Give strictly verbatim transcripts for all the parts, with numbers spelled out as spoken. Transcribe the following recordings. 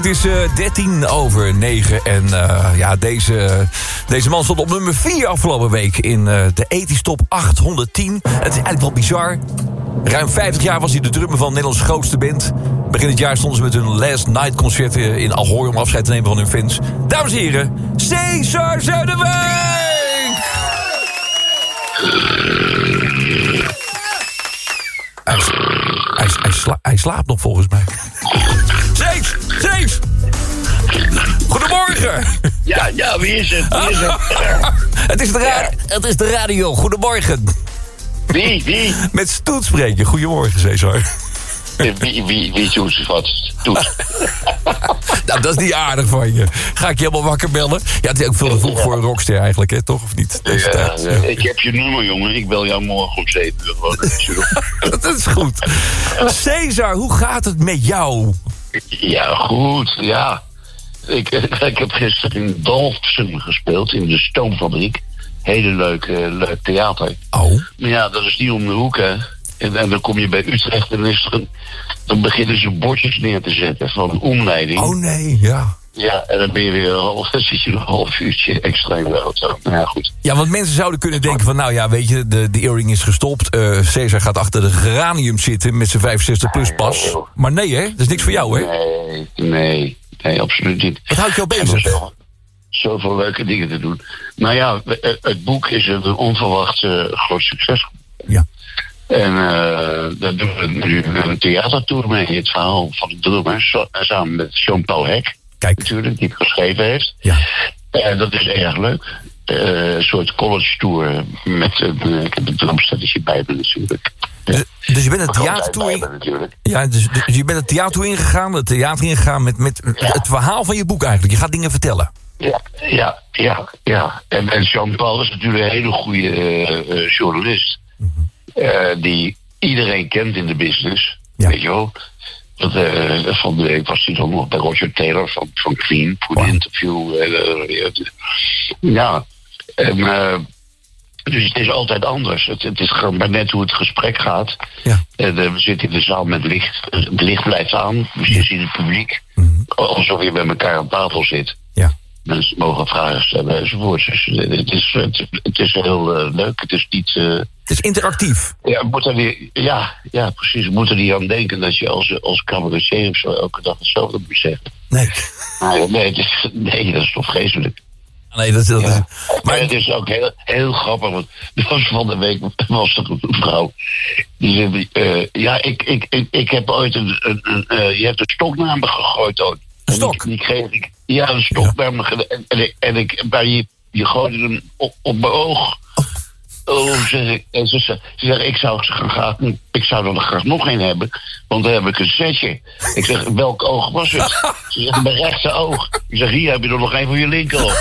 is uh, dertien over negen. En uh, ja, deze, deze man stond op nummer vier afgelopen week in uh, de Ethisch Top achthonderdtien. Het is eigenlijk wel bizar. Ruim vijftig jaar was hij de drummer van Nederlands grootste band. Begin het jaar stonden ze met hun Last Night concert in Alhooi om afscheid te nemen van hun fans. Dames en heren, Cesar Zuiderwijk! Hij, hij, hij, sla, hij slaapt nog volgens mij. Zeef! Zeef! Goedemorgen! Ja, ja, wie is het? Wie is het? het, is de ra- het is de radio. Goedemorgen. Wie? Wie? Met Stoet spreken. Goedemorgen, Cesar. Wie, wie, wie doet wat? Doet. Nou, dat is niet aardig van je. Ga ik je helemaal wakker bellen? Ja, het is ook veel te vroeg voor een rockster eigenlijk, hè? Toch? Of niet? Deze ja, tijd. Ja. Ik heb je nummer, jongen. Ik bel jou morgen om zeven uur. Dat is goed. Cesar, hoe gaat het met jou? Ja, goed. Ja. Ik, ik heb gisteren in Dalfsen gespeeld, in de stoomfabriek. Hele leuk, uh, leuk theater. Oh. Maar ja, dat is niet om de hoek, hè. En, en dan kom je bij Utrecht en is er een, dan beginnen ze bordjes neer te zetten van een omleiding. Oh nee, ja. Ja, en dan ben je weer een half, dan zit je een half uurtje extra in de auto. Nou ja, goed. Ja, want mensen zouden kunnen denken van, nou ja, weet je, de, de earring is gestopt. Uh, Cesar gaat achter de geranium zitten met zijn vijfenzestig plus pas. Maar nee, hè? Dat is niks voor jou, hè? Nee, nee, nee, absoluut niet. Wat houdt jou bezig? Zo, zoveel leuke dingen te doen. Nou ja, het boek is een onverwacht uh, groot succes. Ja. En uh, daar doen we nu een theatertour mee. Het verhaal van de drummer, so, samen met Jean-Paul Hek. Kijk. Natuurlijk, die het geschreven heeft. Ja. En uh, dat is erg leuk. Uh, een soort college tour met een, uh, ik heb een drumstelletje bij me natuurlijk. Dus, dus je bent een theatertour in... Ja, dus, dus je bent het theater ingegaan, het theater ingegaan met, met ja. het verhaal van je boek eigenlijk. Je gaat dingen vertellen. Ja, ja, ja, ja. En, en Jean-Paul is natuurlijk een hele goede uh, uh, journalist. Mm-hmm. Uh, die iedereen kent in de business. Ja. Weet je wel. Dat, uh, van de week was hij dan nog bij Roger Taylor van, van Queen voor wow. de interview. Uh, uh, ja, en, uh, dus het is altijd anders. Het, het is gewoon maar net hoe het gesprek gaat. Ja. En, uh, we zitten in de zaal met licht. Het licht blijft aan. Dus je ziet het publiek. Mm-hmm. Alsof je bij elkaar aan tafel zit. Ja. Mensen mogen vragen stellen enzovoort. Dus het is, het, het is heel uh, leuk. Het is niet... Uh, het is interactief. Ja, moet er niet, ja, ja, precies. We moeten er niet aan denken dat je als, als cabaretier of zo elke dag hetzelfde moet zeggen. Nee. Nee, nee, het is, nee dat is toch vreselijk. Nee, dat, dat ja. is... Maar het is ook heel, heel grappig. Want er was van de week was er een vrouw. Die zei, uh, ja, ik, ik, ik, ik heb ooit een... een, een uh, je hebt een stok naar me gegooid ooit. Een stok? Die, die kreeg ik... Ja, een stok ja. naar me gegooid. En, en, en ik, bij je, je gooide hem op, op mijn oog. Oh, zeg ik. En ze, ze zegt, ik zou, graag, ik zou er graag nog een hebben, want dan heb ik een setje. Ik zeg, welk oog was het? Ze zegt, mijn rechter oog. Ik zeg, hier heb je er nog een voor je linkeroog.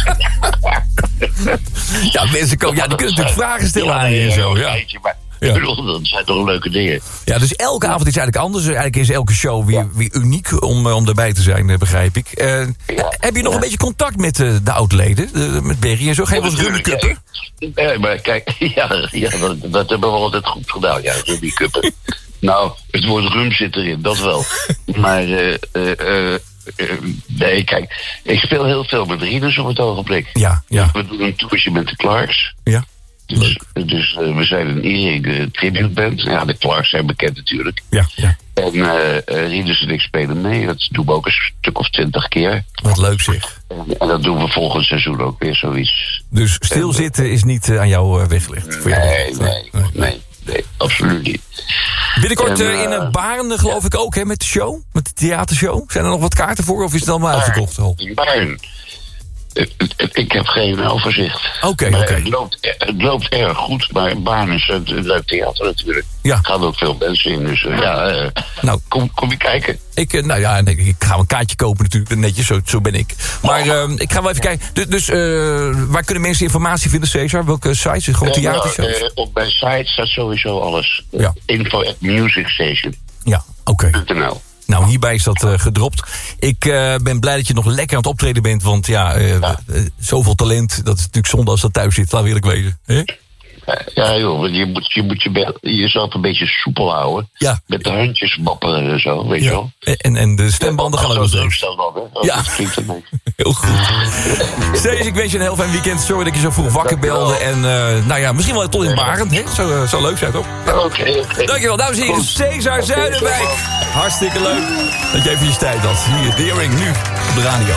Ja, mensen komen, ja, die kunnen natuurlijk vragen stellen aan je en zo. Ja. Ja. Ik bedoel, dat zijn toch leuke dingen. Ja, dus elke avond is eigenlijk anders. Eigenlijk is elke show weer, weer uniek om, om erbij te zijn, begrijp ik. Uh, ja. Heb je nog ja. een beetje contact met uh, de oud-leden? Uh, met Berry en zo? Geen wel rummikuppen? Ja, ja, maar kijk, ja, ja dat, dat hebben we altijd goed gedaan. Ja, rummikuppen. Nou, het woord rum zit erin, dat wel. Maar, uh, uh, uh, uh, nee, kijk, ik speel heel veel met Rieders op het ogenblik. Ja, ja. We doen een toertje met de Clarks. Ja. Dus, dus uh, we zijn een Erik uh, tribute band. Ja, de Clarks zijn bekend natuurlijk. Ja, ja. En uh, uh, Rieders en ik spelen mee. Dat doen we ook een stuk of twintig keer. Wat leuk zeg. En, en dat doen we volgend seizoen ook weer zoiets. Dus stilzitten is niet uh, aan jou uh, weggelegd? Voor nee, jou? Nee, nee, nee, nee, absoluut niet. Binnenkort en, uh, in een Baarn geloof ja. ik ook, hè, met de show? Met de theatershow? Zijn er nog wat kaarten voor of is het allemaal uitverkocht al? In Baarn. Ik heb geen overzicht. Oké, okay, oké. Okay. Het loopt, het loopt erg goed, maar Baarn is een leuk theater natuurlijk. Ja. Er gaan ook veel mensen in, dus uh, ja, uh, nou, kom, kom je kijken. Ik, uh, nou ja, nee, ik ga een kaartje kopen natuurlijk, netjes, zo, zo ben ik. Maar uh, ik ga wel even kijken. Dus, dus uh, waar kunnen mensen informatie vinden, Cesar? Welke sites? Gewoon theatershows? Uh, op mijn site staat sowieso alles. Ja. Info at musicstation. Ja, oké. Okay. Nou, hierbij is dat uh, gedropt. Ik uh, ben blij dat je nog lekker aan het optreden bent. Want ja, uh, ja. Uh, zoveel talent. Dat is natuurlijk zonde als dat thuis zit. Laat we eerlijk wezen. He? Ja, joh, je moet je, moet je, jezelf een beetje soepel houden. Ja. Met de handjes bapperen en zo, weet ja. je wel. En, en de stembanden ja, gaan ook nog steeds. Ja, dat klinkt het niet. Heel goed. Steeds, ik wens je een heel fijn weekend. Sorry dat je zo vroeg wakker belde. En uh, nou ja, misschien wel tot in Barend. Hè? Zou, uh, zou leuk zijn, toch? Oké, oké. Okay. Dankjewel, dames en heren. Cesar Zuiderwijk. Hartstikke leuk dat je even je tijd had. Hier, Deering, nu op de radio.